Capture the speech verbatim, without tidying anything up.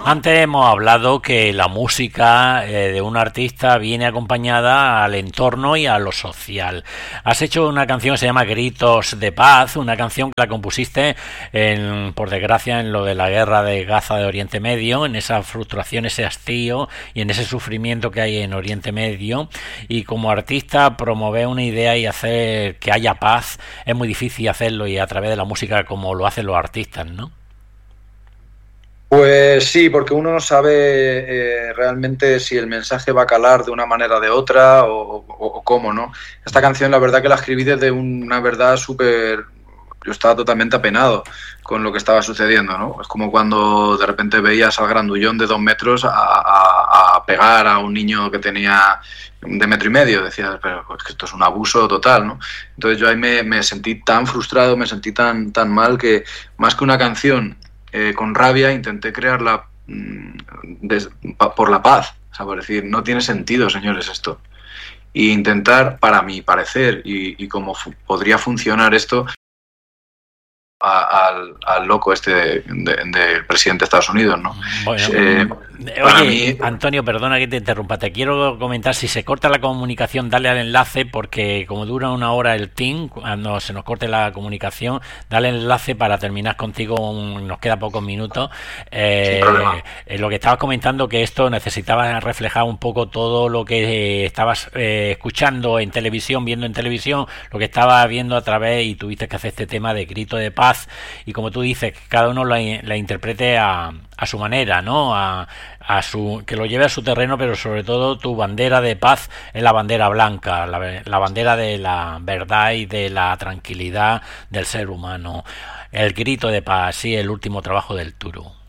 Antes hemos hablado que la música eh, de un artista viene acompañada al entorno y a lo social. Has hecho una canción que se llama Gritos de Paz, una canción que la compusiste, en, por desgracia, en lo de la guerra de Gaza de Oriente Medio, en esa frustración, ese hastío y en ese sufrimiento que hay en Oriente Medio. Y como artista, promover una idea y hacer que haya paz es muy difícil hacerlo, y a través de la música, como lo hacen los artistas, ¿no? Pues sí, porque uno no sabe eh, realmente si el mensaje va a calar de una manera o de otra o, o, o cómo, ¿no? Esta canción, la verdad que la escribí desde una verdad súper... Yo estaba totalmente apenado con lo que estaba sucediendo, ¿no? Es como cuando de repente veías al grandullón de dos metros a, a, a pegar a un niño que tenía de metro y medio. Decías, pero es que esto es un abuso total, ¿no? Entonces yo ahí me, me sentí tan frustrado, me sentí tan, tan mal que más que una canción... Eh, con rabia intenté crearla mmm, des, pa, por la paz, o sea, por decir, no tiene sentido, señores, esto. Y intentar, para mi parecer, y, y cómo fu- podría funcionar esto, a, al, al loco este del de, de presidente de Estados Unidos, ¿no? Bueno, Eh, para oye, mí... Antonio, perdona que te interrumpa, te quiero comentar, si se corta la comunicación, dale al enlace, porque como dura una hora el team, cuando se nos corte la comunicación, dale el enlace para terminar contigo, un, nos queda pocos minutos. Eh, eh, lo que estabas comentando, que esto necesitaba reflejar un poco todo lo que eh, estabas eh, escuchando en televisión, viendo en televisión, lo que estabas viendo a través, y tuviste que hacer este tema de Grito de Paz, y como tú dices, que cada uno la, la interprete a, a su manera, ¿no? A, a su, que lo lleve a su terreno, pero sobre todo tu bandera de paz es la bandera blanca, la, la bandera de la verdad y de la tranquilidad del ser humano. El Grito de Paz, sí, el último trabajo del Turu.